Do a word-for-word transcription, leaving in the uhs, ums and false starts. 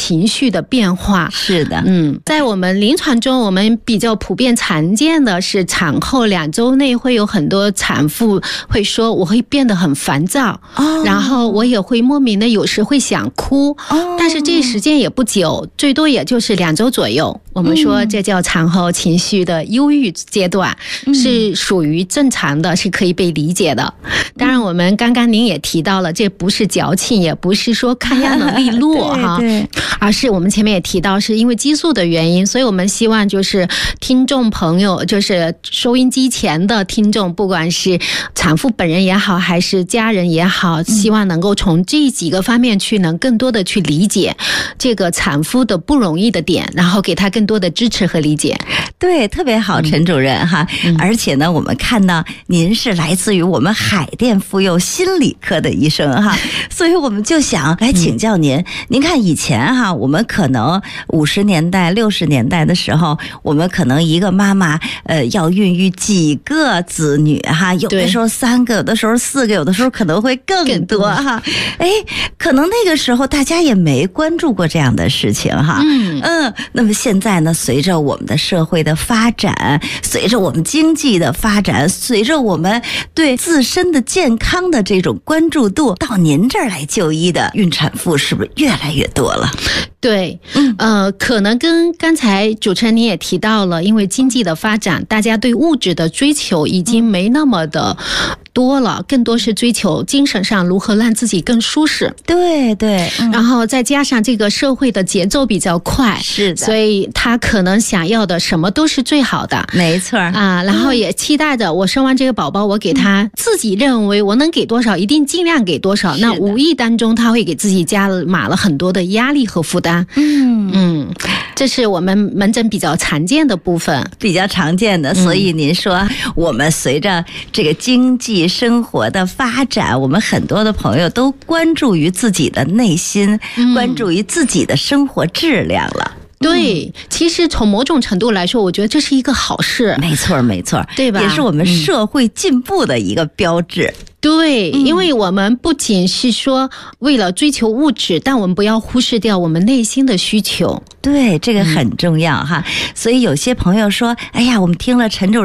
情绪的变化。 是的， 嗯，在我们临床中，我们比较普遍常见的是产后两周内会有很多产妇会说我会变得很烦躁，哦，然后我也会莫名的有时会想哭，哦，但是这时间也不久，最多也就是两周左右。我们说这叫产后情绪的忧郁阶段，嗯，是属于正常的，是可以被理解的。当然我们刚刚您也提到了，这不是矫情，也不是说抗压能力弱哈，而是我们前面也提到是因为激素的原因，所以我们希望就是听众朋友，就是收音机前的听众，不管是产妇本人也好还是家人也好，希望能够从这几个方面去能更多的去理解这个产妇的不容易的点，然后给她更多的支持和理解。 对，特别好，陈主任哈，嗯，而且呢我们看到您是来自于我们海淀妇幼心理科的医生哈，所以我们就想来请教您，嗯，您看以前哈，我们可能五十年代六十年代的时候，我们可能一个妈妈呃要孕育几个子女哈，有的时候三个，有的时候四个，有的时候可能会更多哈。哎，可能那个时候大家也没关注过这样的事情哈。嗯嗯，那么现在呢，随着我们的社会的发展，随着我们经济的发展，随着我们对自身的健康的这种关注度，到您这儿来就医的孕产妇是不是越来越多了？ 对，呃，可能跟刚才主持人你也提到了，因为经济的发展，大家对物质的追求已经没那么的多了，更多是追求精神上如何让自己更舒适。 对对，嗯， 然后再加上这个社会的节奏比较快， 是的， 所以他可能想要的什么都是最好的， 没错啊，然后也期待着我生完这个宝宝，我给他自己认为我能给多少，一定尽量给多少。那无意当中他会给自己加码了很多的压力和负担。嗯嗯，这是我们门诊比较常见的部分， 比较常见的。所以您说，嗯，我们随着这个经济生活的发展，我们很多的朋友都关注于自己的内心，嗯，关注于自己的生活质量了。 对，其实从某种程度来说，我觉得这是一个好事。 没错没错， 对吧？ 也是我们社会进步的一个标志。嗯， 对，因为我们不仅是说为了追求物质，但我们不要忽视掉我们内心的需求。 对，这个很重要哈。所以有些朋友说，哎呀，我们听了陈主任